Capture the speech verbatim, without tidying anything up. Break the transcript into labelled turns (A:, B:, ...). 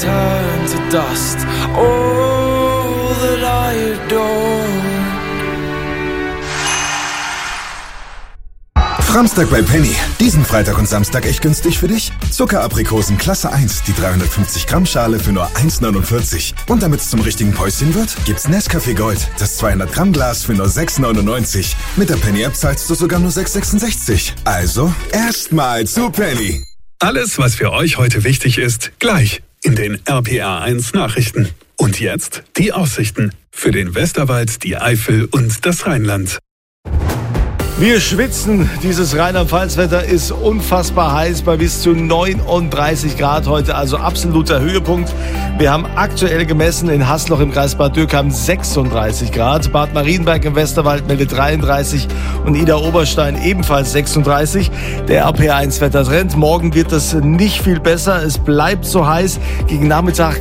A: turn to dust. All that I adore.
B: Framstag bei Penny. Diesen Freitag und Samstag echt günstig für dich? Zuckeraprikosen Klasse eins, die dreihundertfünfzig Gramm Schale für nur eins neunundvierzig. Und damit es zum richtigen Päuschen wird, gibt's Nescafé Gold, das zweihundert Gramm Glas für nur sechs neunundneunzig. Mit der Penny-App zahlst du sogar nur sechs sechsundsechzig. Also, erstmal zu Penny.
C: Alles, was für euch heute wichtig ist, gleich in den R P R eins Nachrichten. Und jetzt die Aussichten für den Westerwald, die Eifel und das Rheinland.
D: Wir schwitzen. Dieses Rheinland-Pfalz-Wetter ist unfassbar heiß bei bis zu neununddreißig Grad heute, also absoluter Höhepunkt. Wir haben aktuell gemessen in Haßloch im Kreis Bad Dürkheim sechsunddreißig Grad. Bad Marienberg im Westerwald meldet dreiunddreißig und Idar-Oberstein ebenfalls sechsunddreißig. Der R P R eins Wettertrend. Morgen wird es nicht viel besser. Es bleibt so heiß. Gegen Nachmittag